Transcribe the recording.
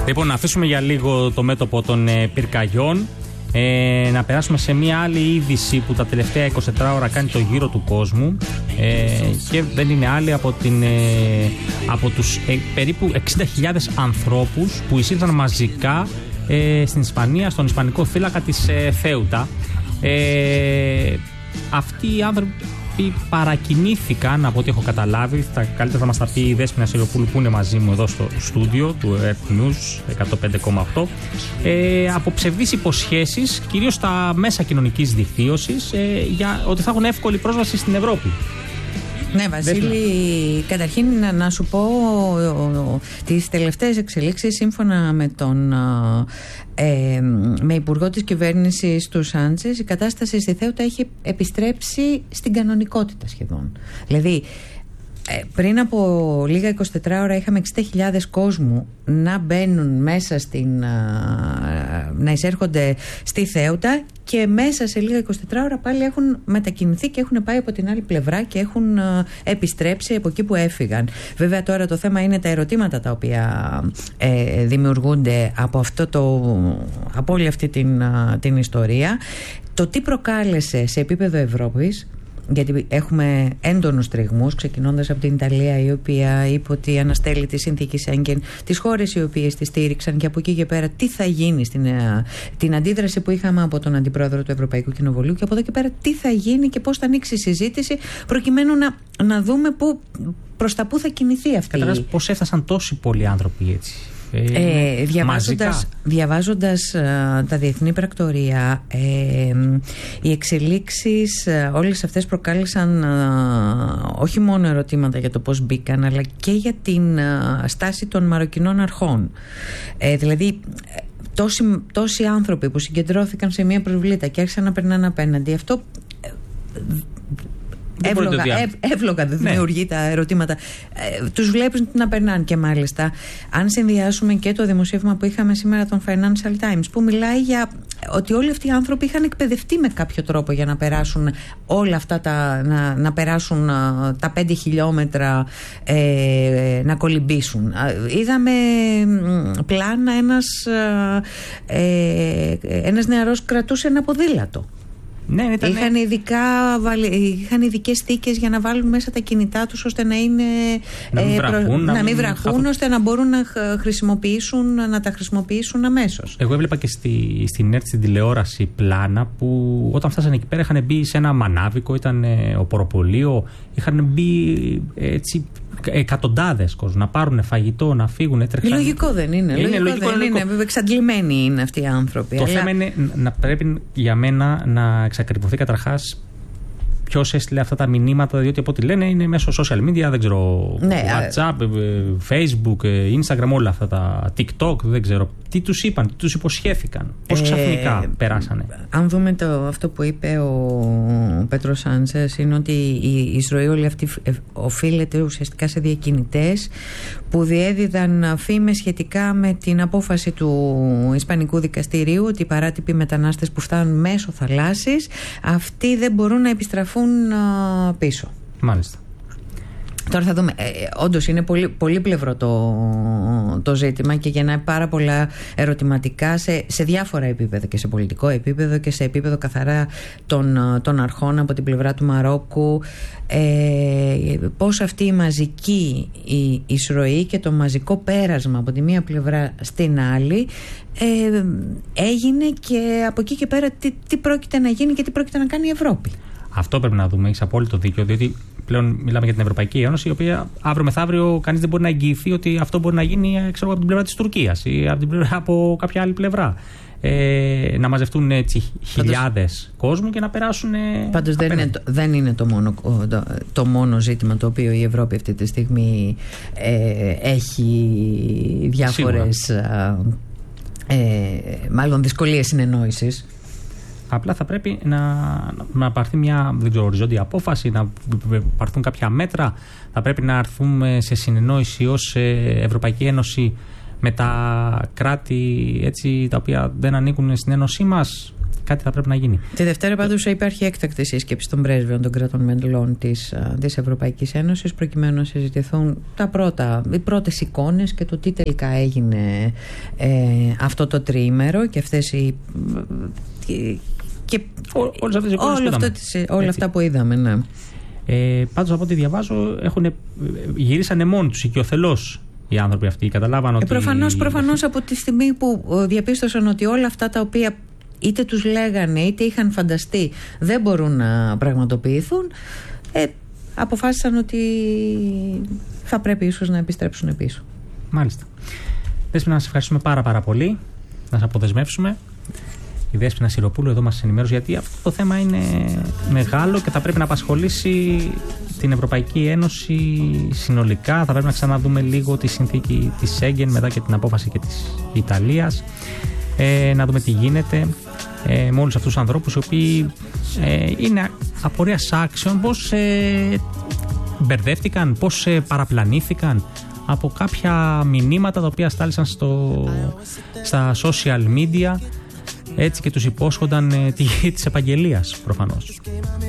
Λοιπόν, να αφήσουμε για λίγο το μέτωπο των πυρκαγιών. Να περάσουμε σε μια άλλη είδηση που τα τελευταία 24 ώρα κάνει το γύρο του κόσμου και δεν είναι άλλη από τους περίπου 60.000 ανθρώπους που εισήλθαν μαζικά στην Ισπανία, στον Ισπανικό θύλακα της Θέουτα. Αυτοί οι άνθρωποι παρακινήθηκαν, από ό,τι έχω καταλάβει, καλύτερα θα μας τα πει η Δέσποινα Σιροπούλου που είναι μαζί μου εδώ στο στούντιο του Earth News 105,8, από ψευδείς υποσχέσεις, κυρίως στα μέσα κοινωνικής δικτύωσης, για ότι θα έχουν εύκολη πρόσβαση στην Ευρώπη. Ναι, Βασίλη, καταρχήν να σου πω τις τελευταίες εξελίξεις σύμφωνα με υπουργό της κυβέρνησης του Σάντσες. Η κατάσταση στη Θέουτα έχει επιστρέψει στην κανονικότητα σχεδόν. Δηλαδή, πριν από λίγα 24 ώρα είχαμε 60.000 κόσμου να μπαίνουν μέσα να εισέρχονται στη Θέουτα και μέσα σε λίγα 24 ώρα πάλι έχουν μετακινηθεί και έχουν πάει από την άλλη πλευρά και έχουν επιστρέψει από εκεί που έφυγαν. Βέβαια τώρα το θέμα είναι τα ερωτήματα τα οποία δημιουργούνται από όλη αυτή την ιστορία. Το τι προκάλεσε σε επίπεδο Ευρώπης, γιατί έχουμε έντονους τριγμούς, ξεκινώντας από την Ιταλία, η οποία είπε ότι αναστέλει τη συνθήκη Σέγγεν, τις χώρες οι οποίες τη στήριξαν, και από εκεί και πέρα τι θα γίνει την αντίδραση που είχαμε από τον Αντιπρόεδρο του Ευρωπαϊκού Κοινοβουλίου, και από εδώ και πέρα τι θα γίνει και πώς θα ανοίξει η συζήτηση, προκειμένου να δούμε προς τα πού θα κινηθεί αυτή. Καταρχάς, πώς έφτασαν τόσοι πολλοί άνθρωποι έτσι? Διαβάζοντας τα διεθνή πρακτορία, οι εξελίξεις όλες αυτές προκάλεσαν όχι μόνο ερωτήματα για το πώς μπήκαν, αλλά και για την στάση των μαροκινών αρχών. Δηλαδή τόσοι άνθρωποι που συγκεντρώθηκαν σε μια προβλήτα και άρχισαν να περνάνε απέναντι, αυτό εύλογα δεν δημιουργεί τα ερωτήματα. Τους βλέπεις να περνάνε. Και μάλιστα, αν συνδυάσουμε και το δημοσίευμα που είχαμε σήμερα των Financial Times, που μιλάει για ότι όλοι αυτοί οι άνθρωποι είχαν εκπαιδευτεί με κάποιο τρόπο για να περάσουν όλα αυτά να περάσουν τα 5 χιλιόμετρα, να κολυμπήσουν. Είδαμε πλάνα ένας νεαρός κρατούσε ένα ποδήλατο. Ναι, είχαν ειδικές θήκες για να βάλουν μέσα τα κινητά τους, ώστε να μην βραχούν, ώστε να μπορούν να τα χρησιμοποιήσουν αμέσως. Εγώ έβλεπα και στην ΕΡΤ στην τηλεόραση πλάνα που όταν φτάσανε εκεί πέρα είχαν μπει σε ένα μανάβικο, ήταν οποροπολείο, είχαν μπει έτσι εκατοντάδες κόσμου να πάρουν φαγητό, να φύγουν. Λογικό δεν είναι. Λογικό. Εξαντλημένοι είναι αυτοί οι άνθρωποι. Το θέμα είναι να πρέπει για μένα να εξακριβωθεί καταρχάς ποιος έστειλε αυτά τα μηνύματα, διότι από ό,τι λένε είναι μέσω social media, δεν ξέρω, WhatsApp, Facebook, Instagram, όλα αυτά τα TikTok, δεν ξέρω. Τι τους είπαν, τι τους υποσχέθηκαν, πώς ξαφνικά περάσανε. Αν δούμε αυτό που είπε ο Πέτρος Σάντσες, είναι ότι η εισρωή όλη αυτή οφείλεται ουσιαστικά σε διακινητές που διέδιδαν φήμες σχετικά με την απόφαση του Ισπανικού Δικαστηρίου ότι οι παράτυποι μετανάστες που φτάνουν μέσω θαλάσσης, αυτοί δεν μπορούν να επιστραφούν πίσω. Μάλιστα. Τώρα θα δούμε. Όντως είναι πολύπλευρο το ζήτημα και γεννάει πάρα πολλά ερωτηματικά σε διάφορα επίπεδα, και σε πολιτικό επίπεδο και σε επίπεδο καθαρά των αρχών από την πλευρά του Μαρόκου. Πώς αυτή η μαζική εισρωή και το μαζικό πέρασμα από τη μία πλευρά στην άλλη έγινε, και από εκεί και πέρα τι πρόκειται να γίνει και τι πρόκειται να κάνει η Ευρώπη. Αυτό πρέπει να δούμε, έχεις απόλυτο δίκιο, διότι πλέον μιλάμε για την Ευρωπαϊκή Ένωση, η οποία αύριο μεθαύριο κανείς δεν μπορεί να εγγυηθεί ότι αυτό μπορεί να γίνει από την πλευρά της Τουρκίας ή από κάποια άλλη πλευρά. Να μαζευτούν έτσι χιλιάδες κόσμου και να περάσουν. Πάντως δεν είναι το μόνο ζήτημα το οποίο η Ευρώπη αυτή τη στιγμή έχει διάφορες μάλλον δυσκολίες συνεννόησης. Απλά θα πρέπει να πάρθει μια οριζόντια απόφαση, να πάρθουν κάποια μέτρα. Θα πρέπει να έρθουμε σε συνεννόηση ως Ευρωπαϊκή Ένωση με τα κράτη έτσι, τα οποία δεν ανήκουν στην Ένωσή μας. κάτι θα πρέπει να γίνει. Τη Δευτέρα πάντως υπάρχει έκτακτη σύσκεψη των πρέσβεων των κρατών μελών της Ευρωπαϊκής Ένωσης, προκειμένου να συζητηθούν οι πρώτες εικόνες και το τι τελικά έγινε αυτό το τριήμερο και αυτές όλα αυτά που είδαμε, ναι. Πάντως από ό,τι διαβάζω γυρίσανε μόνοι τους οικειοθελώς οι άνθρωποι αυτοί, καταλάβαν ότι... Προφανώς από τη στιγμή που διαπίστωσαν ότι όλα αυτά τα οποία είτε τους λέγανε είτε είχαν φανταστεί δεν μπορούν να πραγματοποιηθούν, αποφάσισαν ότι θα πρέπει ίσως να επιστρέψουν πίσω. Μάλιστα. Δέσποινα, να σας ευχαριστούμε πάρα πολύ, να σας αποδεσμεύσουμε. Η Δέσποινα Συροπούλου εδώ μας ενημέρωσε, γιατί αυτό το θέμα είναι μεγάλο και θα πρέπει να απασχολήσει την Ευρωπαϊκή Ένωση συνολικά. Θα πρέπει να ξαναδούμε λίγο τη συνθήκη της Σέγγεν μετά και την απόφαση και της Ιταλίας, να δούμε τι γίνεται με όλους αυτούς τους ανθρώπους οι οποίοι είναι απορίας άξιων, πώς μπερδεύτηκαν, πώς παραπλανήθηκαν από κάποια μηνύματα τα οποία στάλησαν στα social media, έτσι, και τους υπόσχονταν τη γη της επαγγελίας προφανώς.